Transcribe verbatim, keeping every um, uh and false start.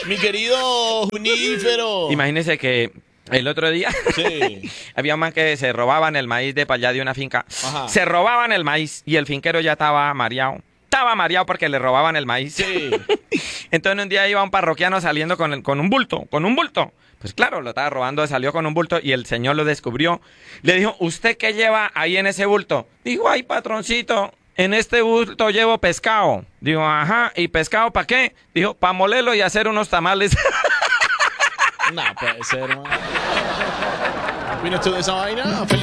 Mi querido Junífero. Imagínese que el otro día Sí. había más que se robaban el maíz de para allá de una finca. Ajá. Se robaban el maíz y el finquero ya estaba mareado. Estaba mareado porque le robaban el maíz. Sí. Entonces un día iba un parroquiano saliendo con, el- con un bulto, con un bulto. Pues claro, lo estaba robando, salió con un bulto y el señor lo descubrió. Le dijo, ¿usted qué lleva ahí en ese bulto? Dijo, ay, patroncito, en este bulto llevo pescado. Dijo, ajá, ¿y pescado para qué? Dijo, para molerlo y hacer unos tamales. No puede ser, man. Vino toda esa vaina. Feliz